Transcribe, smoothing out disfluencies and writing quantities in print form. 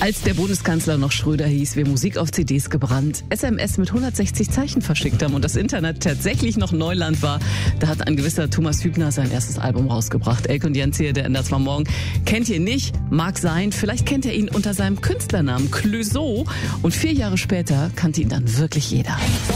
Als der Bundeskanzler noch Schröder hieß, wir Musik auf CDs gebrannt, SMS mit 160 Zeichen verschickt haben und das Internet tatsächlich noch Neuland war, da hat ein gewisser Thomas Hübner sein erstes Album rausgebracht. Elke und Jens hier, der ändert zwar morgen. Kennt ihr nicht? Mag sein. Vielleicht kennt ihr ihn unter seinem Künstlernamen Clouseau. Und 4 Jahre später kannte ihn dann wirklich jeder.